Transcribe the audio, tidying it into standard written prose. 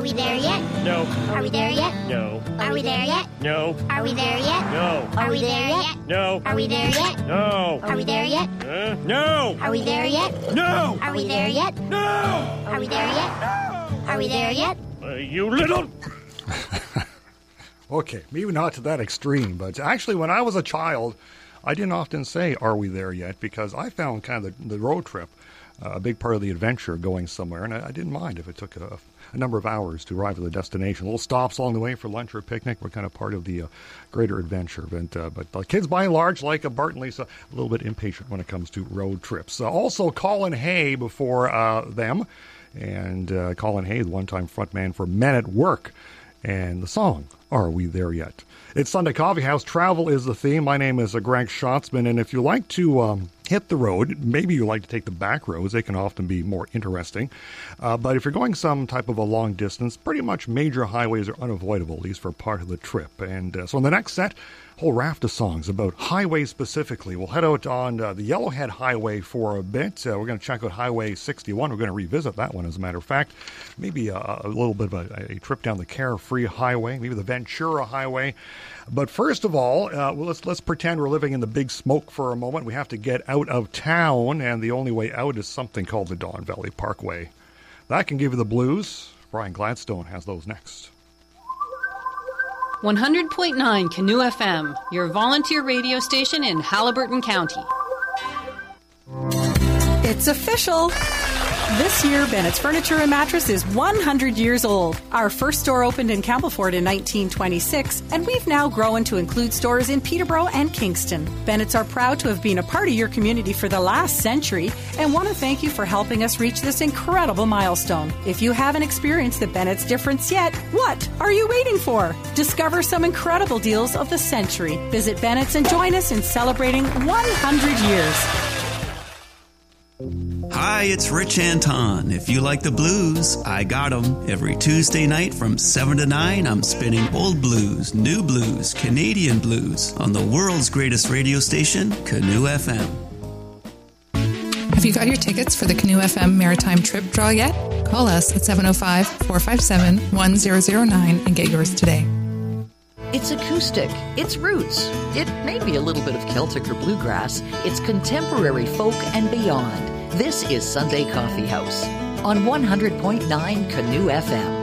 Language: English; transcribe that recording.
we there yet? No. Are we there yet? No. Are we there yet? No. Are we there yet? No. Are we there yet? No. Are we there yet? No. Are we there yet? No. Are we there yet? No. Are we there yet? No. Are we there yet? Are we there yet? You little... Okay, maybe not to that extreme, but actually when I was a child, I didn't often say, are we there yet? Because I found kind of the road trip a big part of the adventure going somewhere, and I didn't mind if it took a number of hours to arrive at the destination. Little stops along the way for lunch or picnic were kind of part of the greater adventure. But the kids, by and large, like Bart and Lisa, a little bit impatient when it comes to road trips. Also, Colin Hay before them, and Colin Hay, the one-time frontman for Men at Work, and the song, Are We There Yet? It's Sunday Coffee House. Travel is the theme. My name is Greg Schatzman, and if you like to hit the road, maybe you like to take the back roads. They can often be more interesting. But if you're going some type of a long distance, pretty much major highways are unavoidable, at least for part of the trip. And so in the next set, a whole raft of songs about highways specifically. We'll head out on the Yellowhead Highway for a bit. We're going to check out Highway 61. We're going to revisit that one, as a matter of fact. Maybe a little bit of a trip down the Carefree Highway, maybe the Ventura Highway. But first of all, let's pretend we're living in the Big Smoke for a moment. We have to get out of town, and the only way out is something called the Don Valley Parkway. That can give you the blues. Brian Gladstone has those next. 100.9 Canoe FM, your volunteer radio station in Haliburton County. It's official. This year, Bennett's Furniture and Mattress is 100 years old. Our first store opened in Campbellford in 1926, and we've now grown to include stores in Peterborough and Kingston. Bennett's are proud to have been a part of your community for the last century and want to thank you for helping us reach this incredible milestone. If you haven't experienced the Bennett's difference yet, what are you waiting for? Discover some incredible deals of the century. Visit Bennett's and join us in celebrating 100 years. Hi, it's Rich Anton. If you like the blues, I got 'em. Every Tuesday night from 7 to 9, I'm spinning old blues, new blues, Canadian blues on the world's greatest radio station, Canoe FM. Have you got your tickets for the Canoe FM Maritime Trip Draw yet? Call us at 705-457-1009 and get yours today. It's acoustic, it's roots, it may be a little bit of Celtic or bluegrass, it's contemporary folk and beyond. This is Sunday Coffee House on 100.9 Canoe FM.